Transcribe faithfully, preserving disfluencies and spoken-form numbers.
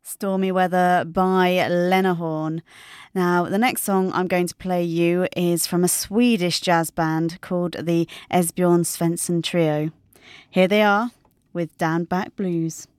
Stormy Weather by Lena Horne. Now, the next song I'm going to play you is from a Swedish jazz band called the Esbjörn Svensson Trio. Here they are with Down Back Blues.